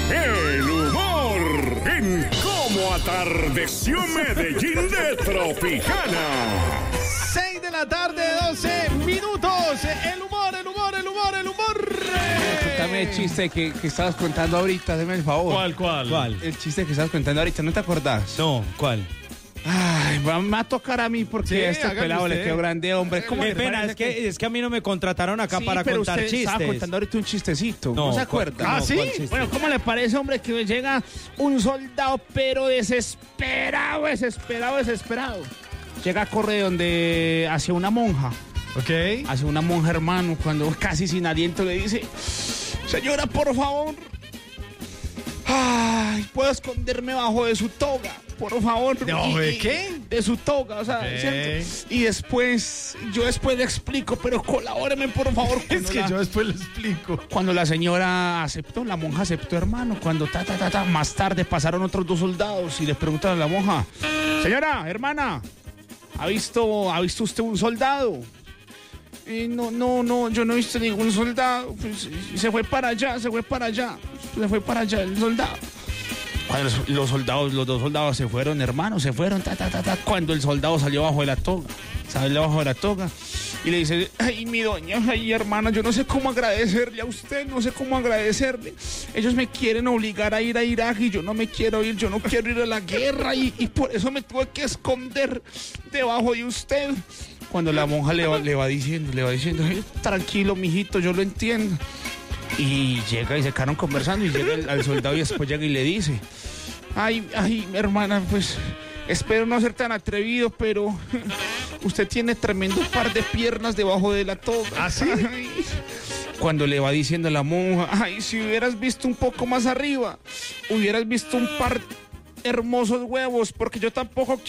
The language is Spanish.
el humor en Cómo Atardeció Medellín de Tropicana. 6 de la tarde, 12 minutos. El humor. Cuéntame el chiste que estabas contando ahorita, deme el favor. ¿Cuál? El chiste que estabas contando ahorita, ¿no te acordás? No, ¿cuál? Ay, me va a tocar a mí porque Sí, a este hágale pelado le usted. quedó grande, hombre. ¿Cómo Qué le pena, parece es que a mí no me contrataron acá Sí, para pero contar usted chistes. estaba contando ahorita un chistecito. No, ¿No se ¿cuál? acuerda? ¿Ah, sí? ¿cuál chiste? Bueno, ¿cómo le parece, hombre, que llega un soldado, pero desesperado? Llega, corre hacia una monja, Ok. hermano, cuando casi sin aliento le dice: señora, por favor, ay, ¿puedo esconderme bajo de su toga? Por favor. ¿De qué? De su toga, o sea, Ok. ¿cierto? Y yo después le explico, pero colabóreme, por favor. Es que yo después lo explico. Cuando la señora aceptó, la monja aceptó, hermano. Cuando más tarde pasaron otros dos soldados y le preguntaron a la monja: señora, hermana, ¿ha visto usted un soldado? No, yo no he visto ningún soldado. Pues, se fue para allá el soldado. Cuando los dos soldados se fueron, hermano, cuando el soldado salió bajo de la toga, y le dice: ay, mi doña, ay, hermana, yo no sé cómo agradecerle a usted, ellos me quieren obligar a ir a Irak y yo no me quiero ir, yo no quiero ir a la guerra y por eso me tuve que esconder debajo de usted. Cuando la monja le va diciendo: ay, tranquilo, mijito, yo lo entiendo. Y llega y se quedaron conversando y llega al soldado y después llega y le dice: ay, hermana, pues espero no ser tan atrevido, pero usted tiene tremendo par de piernas debajo de la toga. ¿Ah, sí? Ay. Cuando le va diciendo a la monja: ay, si hubieras visto un poco más arriba, hubieras visto un par hermosos huevos, porque yo tampoco